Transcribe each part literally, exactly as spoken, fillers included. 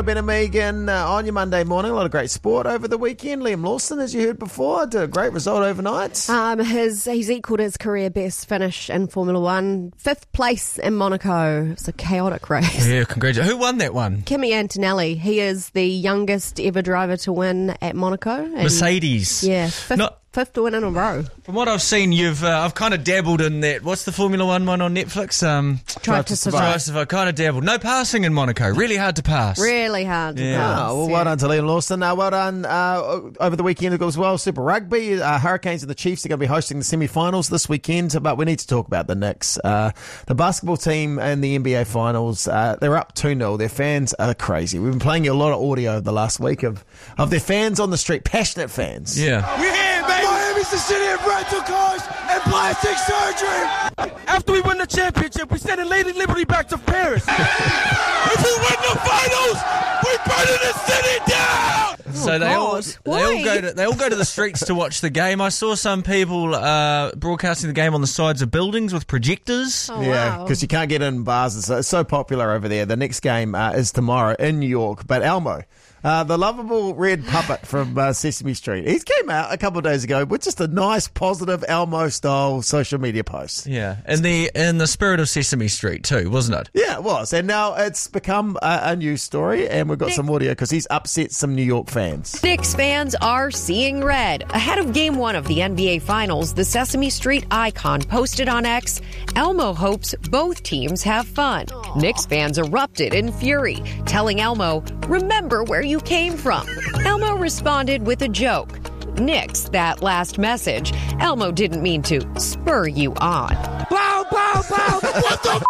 Jono, Ben and Megan uh, on your Monday morning. A lot of great sport over the weekend. Liam Lawson, as you heard before, did a great result overnight. Um, his He's equalled his career best finish in Formula One. Fifth place in Monaco. It's a chaotic race. Yeah, congratulations. Who won that one? Kimi Antonelli. He is the youngest ever driver to win at Monaco. And Mercedes. Yeah, fifth, Not- fifth win in a row. From what I've seen, you've uh, I've kind of dabbled in that. What's the Formula One one on Netflix? Um, Drive to Survive. Drive to Survive. Kind of dabbled. No passing in Monaco. Really hard to pass. Really hard to Yeah. pass. Oh, well, yeah. well done to Liam Lawson. Uh, well done uh, over the weekend as well. Super Rugby. Uh, Hurricanes and the Chiefs are going to be hosting the semi-finals this weekend, but we need to talk about the Knicks. Uh, the basketball team in the N B A finals, uh, they're up two nil. Their fans are crazy. We've been playing you a lot of audio the last week of, of their fans on the street, passionate fans. Yeah. We're here, baby. Miami's the city of rental cars and plastic surgery. After we win the championship, we're sending Lady Liberty back to Paris. If we win the finals, we're burning the city down. So they all God. they all Why? go to they all go to the streets to watch the game. I saw some people uh, broadcasting the game on the sides of buildings with projectors. Oh, Yeah, wow. because you can't get in bars. It's so, it's so popular over there. The next game uh, is tomorrow in New York. But Elmo, uh, the lovable red puppet from uh, Sesame Street, he came out a couple of days ago with just a nice, positive Elmo-style social media post. Yeah, in the in the spirit of Sesame Street too, wasn't it? Yeah, it was. And now it's become a, a news story, and we've got some audio because he's upset some New York fans. Knicks fans are seeing red. Ahead of Game one of the N B A Finals, the Sesame Street icon posted on X, Elmo hopes both teams have fun. Knicks fans erupted in fury, telling Elmo, remember where you came from. Elmo responded with a joke. Knicks, that last message, Elmo didn't mean to spur you on. Bow, bow, bow. What the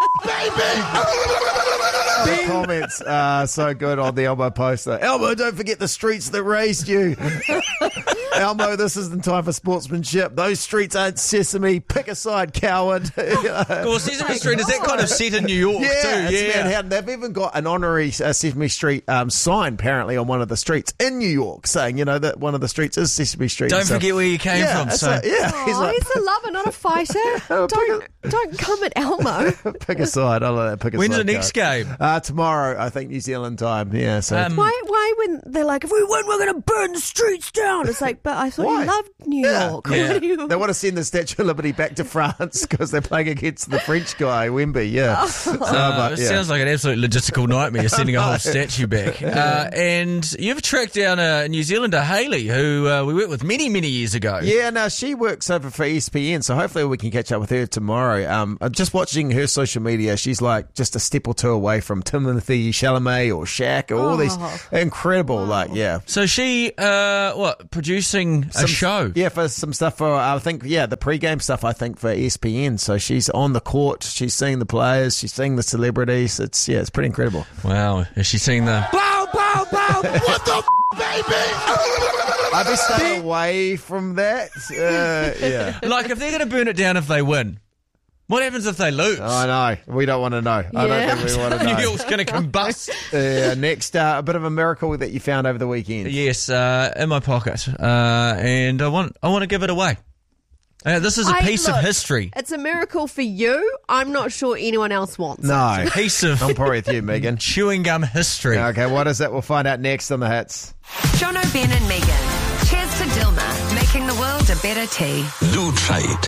f- baby? The comments are so good on the Elmo poster. Elmo, don't forget the streets that raised you. Elmo, this isn't time for sportsmanship. Those streets aren't Sesame. Pick a side, coward. Well, Sesame Street is that kind of set in New York Yeah, too. it's Yeah, Manhattan. They've even got an honorary uh, Sesame Street um, sign, apparently, on one of the streets in New York, saying, you know, that one of the streets is Sesame Street. Don't So- forget where you came yeah, from. that's So right, yeah, Oh, he's he's, like, a lover, not a fighter. don't, don't come at Elmo. pick a side. I like that. Pick a when's side. the next card. game? Uh, tomorrow, I think, New Zealand time. Yeah, so Um, Why, why when they're like, if we win, we're going to burn the streets down? It's like, but I thought Why? you loved New Yeah. York. Yeah. What do you- they want to send the Statue of Liberty back to France because they're playing against the French guy, Wemby. Yeah, so, Uh, but, it yeah. sounds like an absolute logistical nightmare sending a whole statue back. Uh, and you've tracked down a New Zealander, Hayley, who uh, we worked with many, many years ago. Yeah, now she works over for E S P N, so hopefully we can catch up with her tomorrow. Um, I'm just watching her social media. She's like just a step or two away from Timothy Chalamet or Shaq or all these incredible, like, yeah. So she, uh, what, producing a Some- show? Yeah, for some stuff for, I think, yeah, the pre-game stuff, I think, for E S P N. So she's on the court, she's seeing the players, she's seeing the celebrities. It's, yeah, it's pretty incredible. Wow, is she seeing the... Bow, bow, bow. What the f- baby? I'd be staying away from that. Uh, yeah. Like, if they're going to burn it down if they win, what happens if they lose? I know. We don't want to know. I Yeah. don't think we want to know. New York's going to combust. Uh, next, uh, a bit of a miracle that you found over the weekend. Yes, uh, in my pocket, uh, and I want I want to give it away. Uh, this is a I- piece look, of history. It's a miracle for you. I'm not sure anyone else wants it. No. Piece of I'm probably with you, Megan. chewing gum history. Okay, what is it? We'll find out next on the Hits. Jono, Ben and Megan. Cheers to Dilma, making the world a better tea. Lutrait.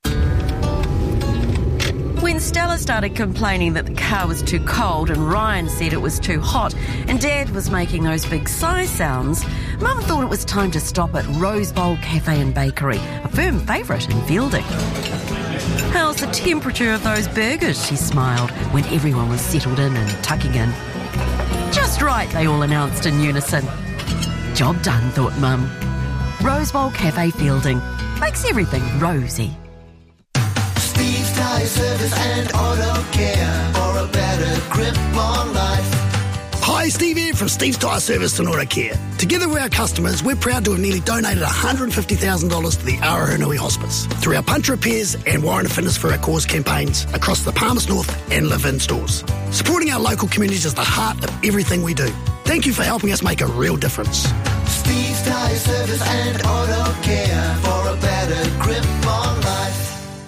When Stella started complaining that the car was too cold and Ryan said it was too hot and Dad was making those big sigh sounds, Mum thought it was time to stop at Rose Bowl Cafe and Bakery, a firm favourite in Fielding. How's the temperature of those burgers? She smiled when everyone was settled in and tucking in. Just right, they all announced in unison. Job done, thought Mum. Rose Bowl Cafe Fielding makes everything rosy. Steve's Tire Service and Auto Care for a better grip on life. Hi, Steve here from Steve's Tire Service and Auto Care. Together with our customers, we're proud to have nearly donated one hundred fifty thousand dollars to the Arahunui Hospice through our punch repairs and warrant of fitness for our cause campaigns across the Palms North and Live-In stores. Supporting our local communities is the heart of everything we do. Thank you for helping us make a real difference. Steve's Tire Service and Auto Care for a better grip on life.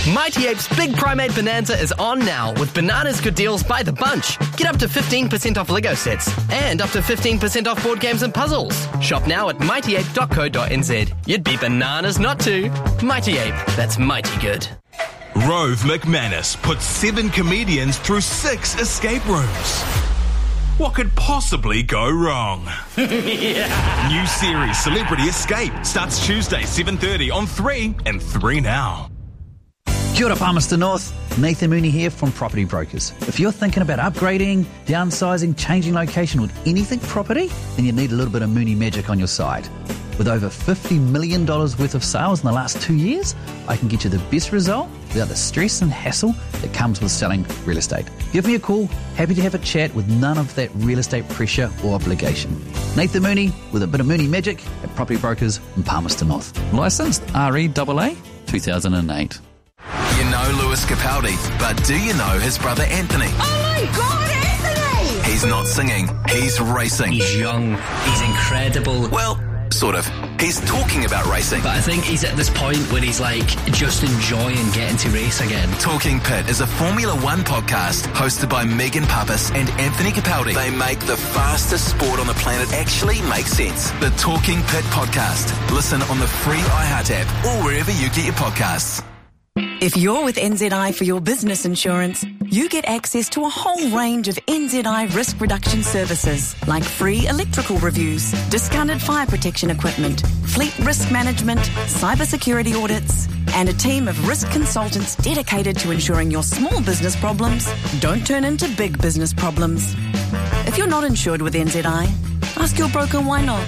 Mighty Ape's Big Primate Bonanza is on now with bananas good deals by the bunch. Get up to fifteen percent off Lego sets and up to fifteen percent off board games and puzzles. Shop now at mighty ape dot co dot n z. You'd be bananas not to. Mighty Ape, that's mighty good. Rove McManus puts seven comedians through six escape rooms. What could possibly go wrong? Yeah. New series Celebrity Escape starts Tuesday seven thirty on three and three Now. Kia ora, Palmerston North. Nathan Mooney here from Property Brokers. If you're thinking about upgrading, downsizing, changing location with anything property, then you need a little bit of Mooney magic on your side. With over fifty million dollars worth of sales in the last two years, I can get you the best result without the stress and hassle that comes with selling real estate. Give me a call. Happy to have a chat with none of that real estate pressure or obligation. Nathan Mooney with a bit of Mooney magic at Property Brokers in Palmerston North. Licensed R E A A two thousand eight. You know Lewis Capaldi, but do you know his brother Anthony? Oh my God, Anthony! He's not singing, he's racing. He's young, he's incredible. Well, sort of. He's talking about racing. But I think he's at this point where he's like just enjoying getting to race again. Talking Pit is a Formula One podcast hosted by Megan Pappas and Anthony Capaldi. They make the fastest sport on the planet actually make sense. The Talking Pit podcast. Listen on the free iHeart app or wherever you get your podcasts. If you're with N Z I for your business insurance, you get access to a whole range of N Z I risk reduction services like free electrical reviews, discounted fire protection equipment, fleet risk management, cybersecurity audits, and a team of risk consultants dedicated to ensuring your small business problems don't turn into big business problems. If you're not insured with N Z I, ask your broker why not.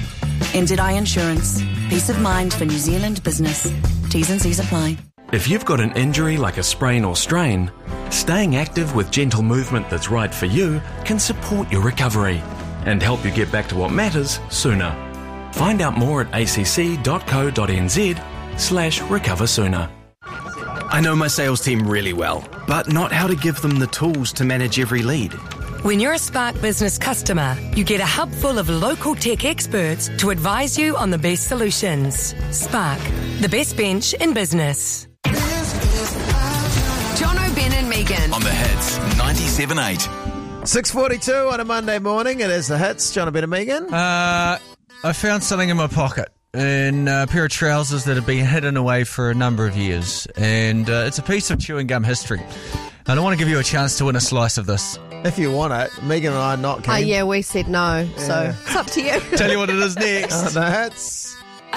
N Z I Insurance. Peace of mind for New Zealand business. T's and C's apply. If you've got an injury like a sprain or strain, staying active with gentle movement that's right for you can support your recovery and help you get back to what matters sooner. Find out more at acc dot co dot n z slash recover sooner. I know my sales team really well, but not how to give them the tools to manage every lead. When you're a Spark Business customer, you get a hub full of local tech experts to advise you on the best solutions. Spark, the best bench in business. Jono, Ben and Megan. On the Hits, ninety-seven point eight. six forty-two on a Monday morning. It is the Hits. John, a bit of Megan. Uh, I found something in my pocket. In a pair of trousers that have been hidden away for a number of years. And uh, it's a piece of chewing gum history. And I want to give you a chance to win a slice of this. If you want it. Megan and I are not keen. Oh, yeah, we said no. Yeah. So it's up to you. Tell you what it is next. Uh, the Hits.